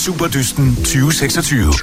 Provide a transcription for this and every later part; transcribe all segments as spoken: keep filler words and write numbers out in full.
Superdysten tyve seksogtyve.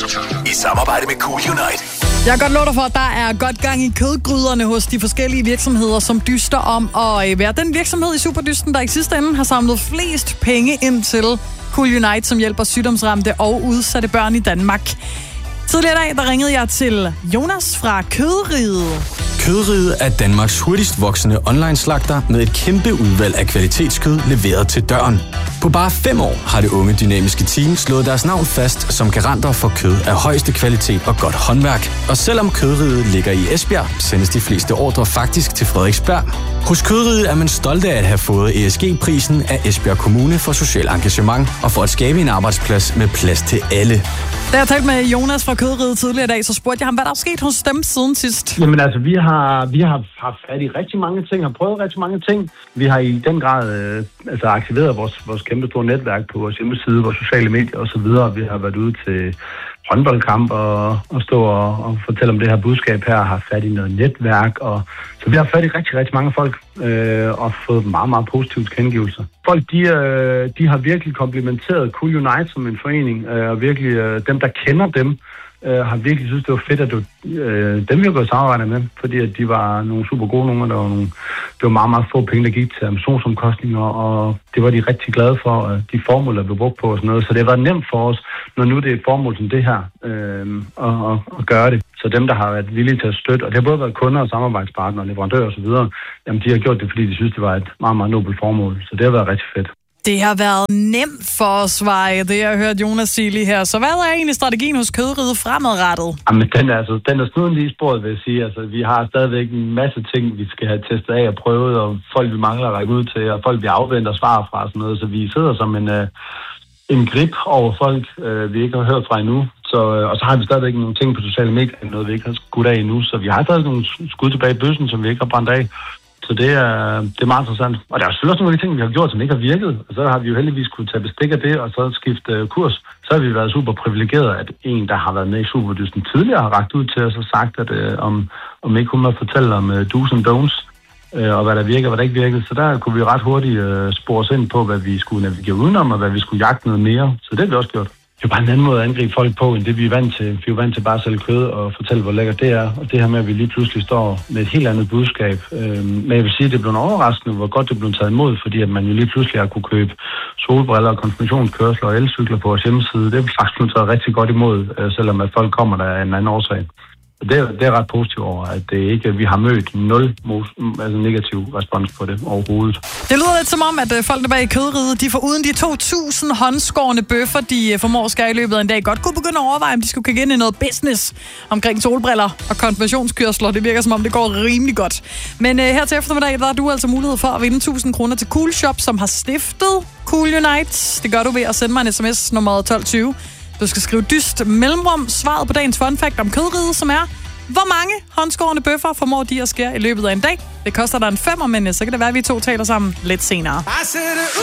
I samarbejde med Cool Unite. Jeg kan godt love dig for, at der er godt gang i kødgryderne hos de forskellige virksomheder, som dyster om at være den virksomhed i Superdysten, der i sidste ende har samlet flest penge ind til Cool Unite, som hjælper sygdomsramte og udsatte børn i Danmark. Tidligere i dag, der ringede jeg til Jonas fra Køderiget. Køderiget er Danmarks hurtigst voksende online-slagter med et kæmpe udvalg af kvalitetskød leveret til døren. På bare fem år har det unge dynamiske team slået deres navn fast som garanter for kød af højeste kvalitet og godt håndværk. Og selvom Køderiget ligger i Esbjerg, sendes de fleste ordre faktisk til Frederiksberg. Hos Køderiget er man stolte af at have fået E S G-prisen af Esbjerg Kommune for social engagement og for at skabe en arbejdsplads med plads til alle. Da jeg talte med Jonas fra Køderiget tidligere i dag, så spurgte jeg ham, hvad der er sket hos dem siden sidst. Jamen altså, vi har, vi har haft fat i rigtig mange ting, har prøvet rigtig mange ting. Vi har i den grad øh, altså aktiveret vores, vores kæmpe store netværk på vores hjemmeside, vores sociale medier osv. Vi har været ude til håndboldkamp og, og stå og, og fortælle om det her budskab her, har fat i noget netværk. Og, så vi har fat i rigtig, rigtig mange folk øh, og fået meget, meget positive tilkendegivelser. Folk, de, øh, de har virkelig komplimenteret Cool Unite som en forening, øh, og virkelig øh, dem, der kender dem, øh, har virkelig synes, det var fedt, at det var, øh, dem, vi har gået samarbejde med, fordi at de var nogle super gode nogle, der var nogle, det var meget, meget få penge, der gik til administrationsomkostninger, og det var de rigtig glade for, at de formål, der blev brugt på og sådan noget. Så det har været nemt for os, når nu det er et formål som det her, øh, at, at, at gøre det. Så dem, der har været villige til at støtte, og det har både været kunder og samarbejdspartnere, leverandører osv., jamen de har gjort det, fordi de synes, det var et meget, meget nobelt formål. Så det har været rigtig fedt. Det har været nemt for os, Veje, det jeg har hørt Jonas sige lige her. Så hvad er egentlig strategien hos Køderiget fremadrettet? Jamen, den er, altså, den er snuden lige i sporet, vil jeg sige. Altså, vi har stadigvæk en masse ting, vi skal have testet af og prøvet, og folk, vi mangler at række ud til, og folk, vi afventer svar fra og sådan noget. Så vi sidder som en, uh, en grip over folk, uh, vi ikke har hørt fra endnu. Så, uh, og så har vi stadigvæk nogle ting på sociale medier, noget vi ikke har skudt af endnu. Så vi har stadig nogle skud tilbage i bøssen, som vi ikke har brændt af. Så det er, det er meget interessant. Og der er selvfølgelig også nogle af de ting, vi har gjort, som ikke har virket. Og så har vi jo heldigvis kunne tage bestik af det, og så skifte uh, kurs. Så har vi været super privilegeret, at en, der har været med i Superdysten tidligere, har rakt ud til os og sagt, at uh, om, om ikke hun må fortælle om uh, do's and don'ts, uh, og hvad der virker og hvad der ikke virkede. Så der kunne vi ret hurtigt uh, spore os ind på, hvad vi skulle navigere udenom, og hvad vi skulle jagte noget mere. Så det har vi også gjort. Det er bare en anden måde at angribe folk på, end det vi er vant til. Vi er jo vant til bare at sælge kød og fortælle, hvor lækkert det er. Og det her med, at vi lige pludselig står med et helt andet budskab. Men jeg vil sige, at det blev overraskende, hvor godt det blev taget imod, fordi at man jo lige pludselig har kunne købe solbriller og konfirmationskørsler og elcykler på vores hjemmeside. Det er faktisk blevet taget rigtig godt imod, selvom at folk kommer der af en anden årsag. Det er, det er ret positivt over, at det ikke, vi har mødt nul altså negativ respons på det overhovedet. Det lyder lidt som om, at folk der bag i Køderiget, de får uden de to tusind håndskårne bøffer, de formår skære i løbet af en dag, godt kunne begynde at overveje, om de skulle kigge ind i noget business omkring solbriller og konfirmationskørsler. Det virker som om, det går rimelig godt. Men uh, her til eftermiddag, der har du altså mulighed for at vinde tusind kroner til Cool Shop, som har stiftet Cool Unite. Det gør du ved at sende mig en sms nummer tolv tyve. Du skal skrive dyst mellemrum svaret på dagens fun fact om Køderiget, som er, hvor mange håndskårne bøffer formår de at skære i løbet af en dag? Det koster dig en femmer, men så kan det være, at vi to taler sammen lidt senere.